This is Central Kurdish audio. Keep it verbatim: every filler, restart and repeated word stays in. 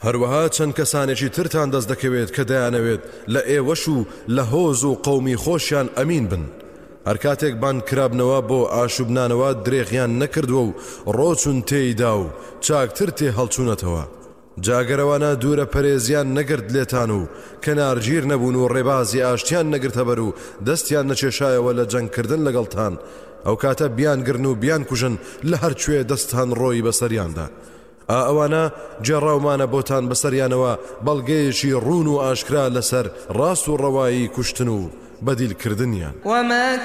هەروەها چەند کەسانێکی ترتان دەست دەکەوێت کە دەیانەوێت لە ئێوەش و لە هۆز و قەومی خۆشیان ئەمین بن. هەر کاتێک بان کرابنەوە بۆ ئاشوبنانەوە درێغیان نەکردووە و ڕۆچون تێیدا و چاکتر تێ هەڵچوونەتەوە. جاگەرەوانە دوورە پەرێزیان نەگرت لێتان و کەنارگیر نەبوون و ڕێبازی ئاشتیان نەگرتە بەر و دەستیان نەچێشایەوە لە جەنگکردن لەگەڵتان. ئەو کاتە بیان گرن و بیان کوژن لە هەرکوێ دەستان ڕۆی بەسەریاندا. ئا ئەوانە جێڕاومانە بۆتان بەسەریانەوە بەڵگەیەکی ڕوون و ئاشکرا لەسەر ڕاست و ڕەوایی کوشتن و بەدیلکردنیان. وما